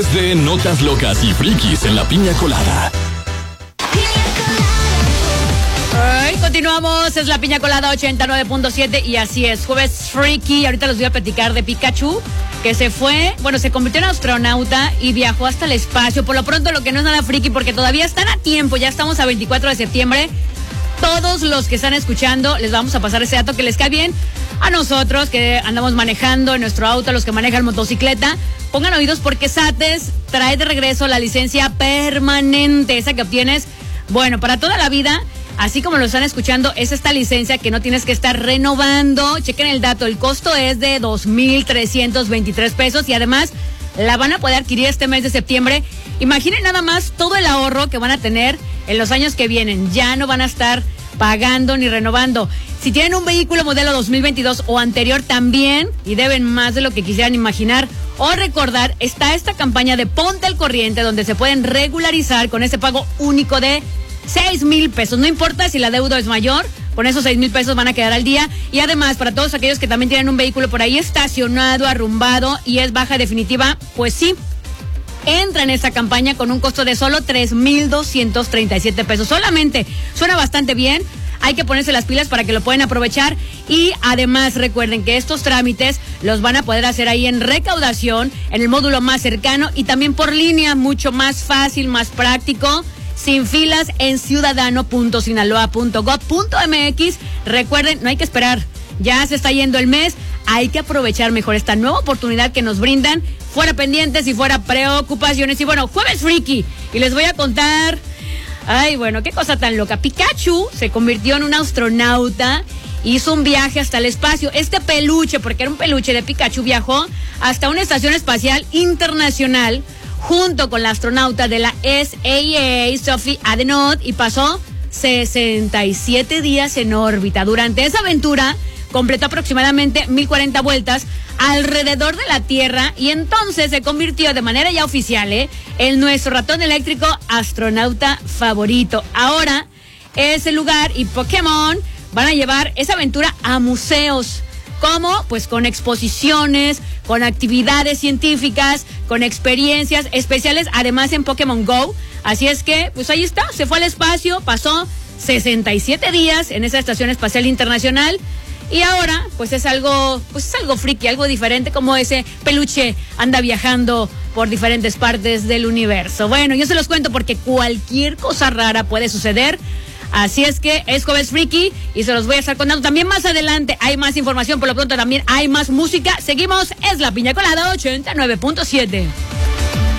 De notas locas y frikis en la piña colada. Ay, continuamos, es la piña colada 89.7 y así es, jueves freaky. Ahorita les voy a platicar de Pikachu, que se convirtió en astronauta y viajó hasta el espacio. Por lo pronto, lo que no es nada freaky, porque todavía están a tiempo, ya estamos a 24 de septiembre. Todos los que están escuchando, les vamos a pasar ese dato que les cae bien. A nosotros que andamos manejando en nuestro auto, a los que manejan motocicleta, pongan oídos porque SATES trae de regreso la licencia permanente, esa que obtienes, para toda la vida. Así como lo están escuchando, es esta licencia que no tienes que estar renovando. Chequen el dato, el costo es de 2,323 pesos y además la van a poder adquirir este mes de septiembre. Imaginen nada más todo el ahorro que van a tener en los años que vienen. Ya no van a estar pagando ni renovando. Si tienen un vehículo modelo 2022 o anterior también y deben más de lo que quisieran imaginar o recordar, está esta campaña de Ponte al Corriente donde se pueden regularizar con ese pago único de 6,000 pesos. No importa si la deuda es mayor, con esos 6,000 pesos van a quedar al día. Y además, para todos aquellos que también tienen un vehículo por ahí estacionado, arrumbado y es baja definitiva, pues sí, entra en esta campaña con un costo de solo 3,237 pesos. Solamente suena bastante bien. Hay que ponerse las pilas para que lo puedan aprovechar. Y además recuerden que estos trámites los van a poder hacer ahí en recaudación, en el módulo más cercano y también por línea, mucho más fácil, más práctico. Sin filas en ciudadano.sinaloa.gov.mx. Recuerden, no hay que esperar. Ya se está yendo el mes. Hay que aprovechar mejor esta nueva oportunidad que nos brindan. Fuera pendientes y fuera preocupaciones. Y jueves freaky. Y les voy a contar. Qué cosa tan loca. Pikachu se convirtió en un astronauta. Hizo un viaje hasta el espacio. Este peluche, porque era un peluche de Pikachu, viajó hasta una estación espacial internacional junto con la astronauta de la SAA, Sophie Adenot, y pasó 67 días en órbita. Durante esa aventura completó aproximadamente 1,040 vueltas alrededor de la Tierra y entonces se convirtió de manera ya oficial en nuestro ratón eléctrico astronauta favorito. Ahora ese lugar y Pokémon van a llevar esa aventura a museos. ¿Cómo? Pues con exposiciones, con actividades científicas, con experiencias especiales, además en Pokémon Go. Así es que, pues ahí está, se fue al espacio, pasó 67 días en esa estación espacial internacional y ahora, pues es algo friki, algo diferente, como ese peluche anda viajando por diferentes partes del universo. Yo se los cuento porque cualquier cosa rara puede suceder. Así es que es jueves freaky y se los voy a estar contando también más adelante. Hay más información, por lo pronto también hay más música. Seguimos, es la piña colada 89.7.